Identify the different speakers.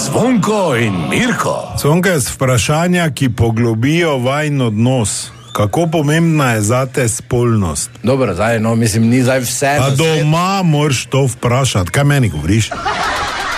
Speaker 1: Zvonko in Mirko.
Speaker 2: Zvonko je z vprašanja, ki poglobijo vajin odnos. Kako pomembna je zate spolnost?
Speaker 3: Dobro, zdaj, no, mislim, ni zdaj vse.
Speaker 2: Pa doma moraš to vprašati. Kaj meni govoriš?